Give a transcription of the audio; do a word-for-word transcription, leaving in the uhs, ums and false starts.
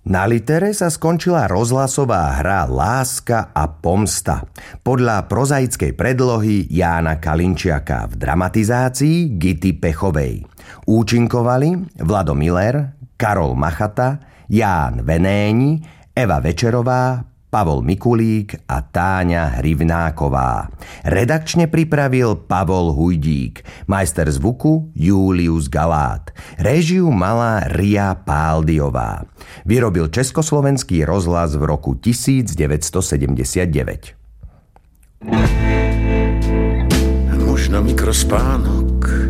Na litere sa skončila rozhlasová hra Láska a pomsta podľa prozaickej predlohy Jána Kalinčiaka v dramatizácii Gity Pechovej. Účinkovali Vlado Miller, Karol Machata, Ján Venéni, Eva Večerová, Pavol Mikulík a Táňa Hrivnáková. Redakčne pripravil Pavol Hujdík, majster zvuku Julius Galát. Réžiu mala Ria Páldiová. Vyrobil Československý rozhlas v roku devätnásťsedemdesiatdeväť. Možno mikrospánok